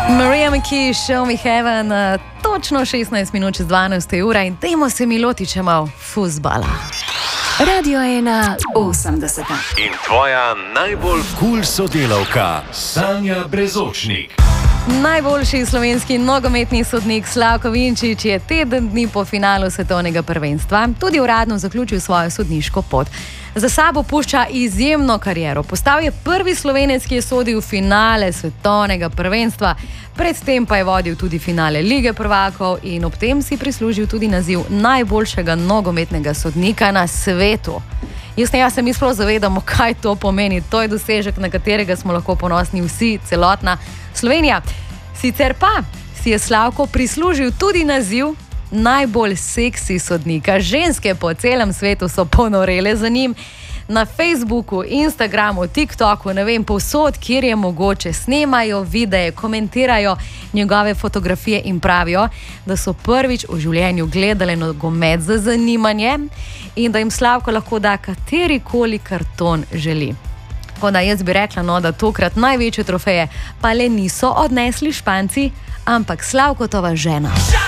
Maria McKee, Show Me Heaven, točno 16 minut čez 12 ura in dajmo se mi loti, če malo fuzbala. Radio 1, 80. In tvoja najbolj kul sodelavka, Sanja Brezočnik. Najboljši slovenski nogometni sodnik Slavko Vinčić je teden dni po finalu svetovnega prvenstva tudi uradno zaključil svojo sodniško pot. Za sabo pušča izjemno kariero. Postal je prvi Slovenec, ki je sodil finale svetovnega prvenstva, predtem pa je vodil tudi finale Lige prvakov in ob tem si prislužil tudi naziv najboljšega nogometnega sodnika na svetu. Jaz se mi sploh zavedamo, kaj to pomeni. To je dosežek, na katerega smo lahko ponosni vsi, celotna Slovenija. Sicer pa si je Slavko prislužil tudi naziv najbolj seksi sodnika. Ženske po celem svetu so ponorele za njim. Na Facebooku, Instagramu, TikToku, ne vem, povsod, kjer je mogoče, snemajo videe, komentirajo njegove fotografije in pravijo, da so prvič v življenju gledali nogomet z zanimanjem in da jim Slavko lahko da katerikoli karton želi. Tako da jaz bi rekla, da tokrat največje trofeje pa le niso odnesli Španci, ampak Slavkotova žena.